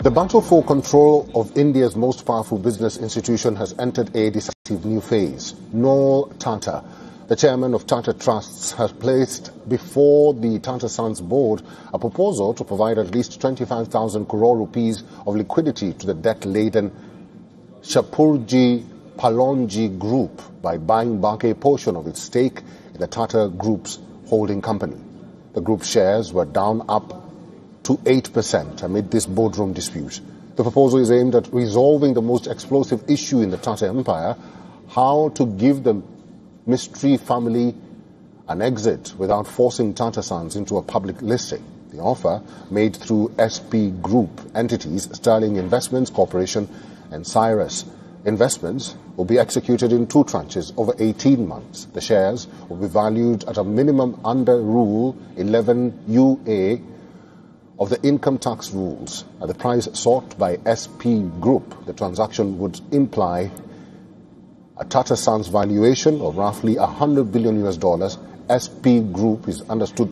The battle for control of India's most powerful business institution has entered a decisive new phase. Noel Tata, the chairman of Tata Trusts, has placed before the Tata Sons board a proposal to provide at least 25,000 crore rupees of liquidity to the debt-laden Shapoorji Pallonji Group by buying back a portion of its stake in the Tata Group's holding company. The group shares were down up to 8% amid this boardroom dispute. The proposal is aimed at resolving the most explosive issue in the Tata empire: how to give the Mistry family an exit without forcing Tata Sons into a public listing. The offer, made through SP Group entities Sterling Investments Corporation and Cyrus Investments, will be executed in 2 tranches over 18 months. The shares will be valued at a minimum under Rule 11 UA of the income tax rules. At the price sought by SP Group, the transaction would imply a Tata Sons valuation of roughly $100 billion. SP Group is understood